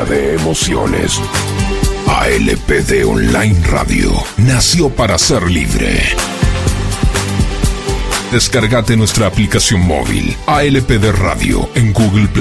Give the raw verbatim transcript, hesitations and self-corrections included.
llena de emociones. A L P D Online Radio nació para ser libre. Descárgate nuestra aplicación móvil A L P D Radio en Google Play.